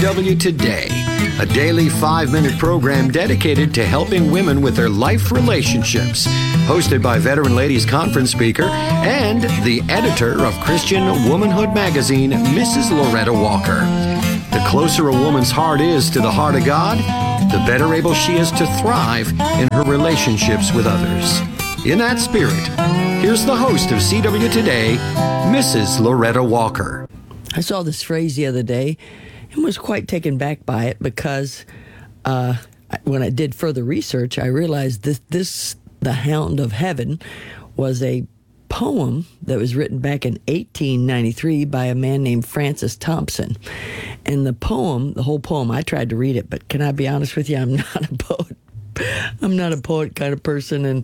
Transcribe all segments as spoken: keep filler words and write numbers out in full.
W Today, a daily five-minute program dedicated to helping women with their life relationships. Hosted by Veteran Ladies Conference speaker and the editor of Christian Womanhood magazine, Missus Loretta Walker. The closer a woman's heart is to the heart of God, the better able she is to thrive in her relationships with others. In that spirit, here's the host of C W Today, Missus Loretta Walker. I saw this phrase the other day and was quite taken back by it because uh, when I did further research, I realized this, this, The Hound of Heaven, was a poem that was written back in eighteen ninety-three by a man named Francis Thompson. And the poem, the whole poem, I tried to read it, but can I be honest with you? I'm not a poet. I'm not a poet kind of person, and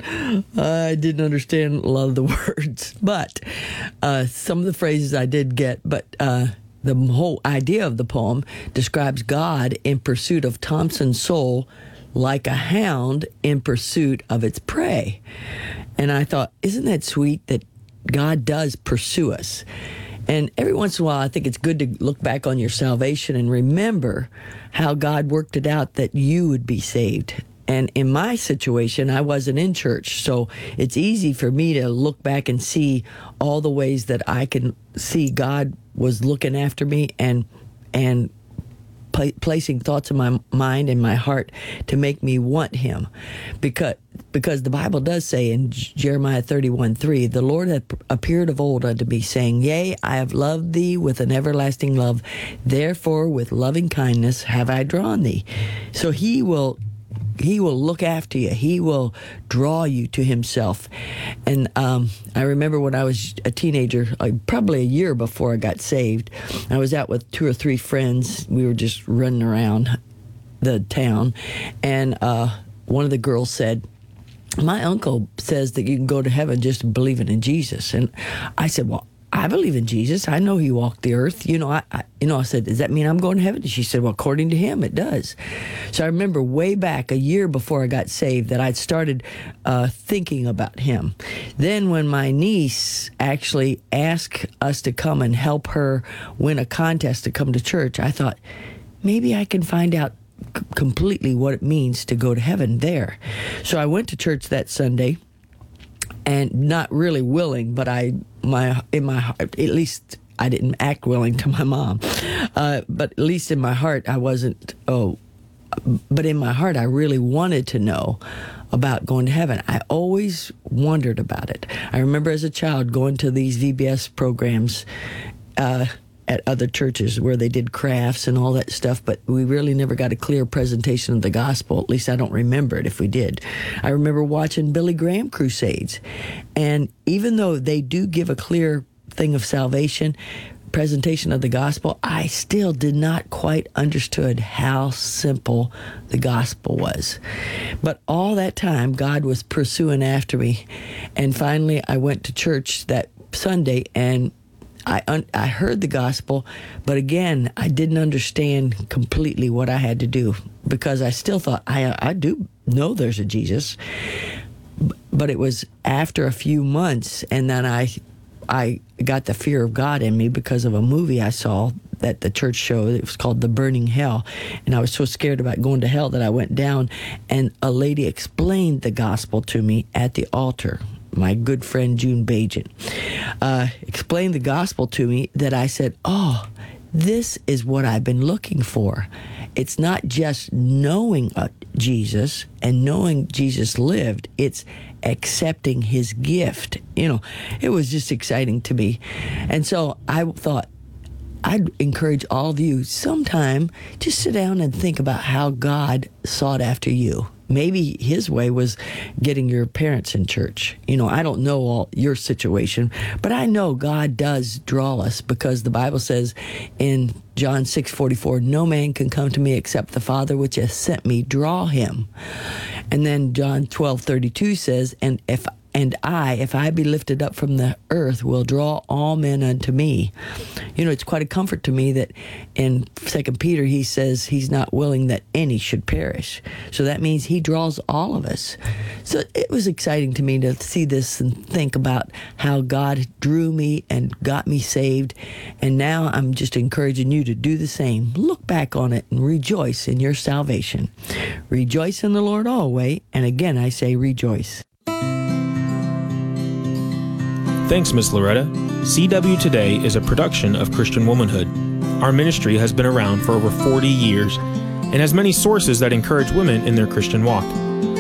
I didn't understand a lot of the words. But uh, some of the phrases I did get, but uh, the whole idea of the poem describes God in pursuit of Thompson's soul like a hound in pursuit of its prey. And I thought, isn't that sweet that God does pursue us? And every once in a while, I think it's good to look back on your salvation and remember how God worked it out that you would be saved. And in my situation, I wasn't in church, so it's easy for me to look back and see all the ways that I can see God was looking after me and and pl- placing thoughts in my mind and my heart to make me want Him. Because because the Bible does say in Jeremiah thirty-one three, the Lord hath appeared of old unto me, saying, Yea, I have loved thee with an everlasting love. Therefore, with loving kindness have I drawn thee. So He will He will look after you. He will draw you to Himself. And um, I remember when I was a teenager, like probably a year before I got saved, I was out with two or three friends. We were just running around the town. And uh, one of the girls said, my uncle says that you can go to heaven just believing in Jesus. And I said, well, I believe in Jesus. I know He walked the earth. You know, I, I, you know, I said, does that mean I'm going to heaven? And she said, well, according to Him, it does. So I remember way back a year before I got saved that I'd started uh, thinking about Him. Then when my niece actually asked us to come and help her win a contest to come to church, I thought, maybe I can find out c- completely what it means to go to heaven there. So I went to church that Sunday. And not really willing, but I, my, in my heart, at least I didn't act willing to my mom. Uh, but at least in my heart, I wasn't, oh, but in my heart, I really wanted to know about going to heaven. I always wondered about it. I remember as a child going to these V B S programs, uh, at other churches where they did crafts and all that stuff, but we really never got a clear presentation of the gospel. At least I don't remember it if we did. I remember watching Billy Graham crusades. And even though they do give a clear thing of salvation, presentation of the gospel, I still did not quite understood how simple the gospel was. But all that time, God was pursuing after me. And finally, I went to church that Sunday, and I un- I heard the gospel, but again, I didn't understand completely what I had to do because I still thought, I I do know there's a Jesus. But it was after a few months, and then I I got the fear of God in me because of a movie I saw that the church showed. It was called The Burning Hell. And I was so scared about going to hell that I went down, and a lady explained the gospel to me at the altar. My good friend June Bajan uh, explained the gospel to me that I said, oh, this is what I've been looking for. It's not just knowing uh, Jesus and knowing Jesus lived, it's accepting His gift. You know, it was just exciting to me. And so I thought, I'd encourage all of you sometime just sit down and think about how God sought after you. Maybe His way was getting your parents in church. You know, I don't know all your situation, but I know God does draw us because the Bible says in John six forty-four, no man can come to me except the Father which has sent me draw him. And then John twelve thirty-two says, and if and I, if I be lifted up from the earth, will draw all men unto me. You know, it's quite a comfort to me that in Second Peter he says he's not willing that any should perish. So that means he draws all of us. So it was exciting to me to see this and think about how God drew me and got me saved. And now I'm just encouraging you to do the same. Look back on it and rejoice in your salvation. Rejoice in the Lord always. And again, I say rejoice. Thanks, Miss Loretta. C W Today is a production of Christian Womanhood. Our ministry has been around for over forty years and has many sources that encourage women in their Christian walk.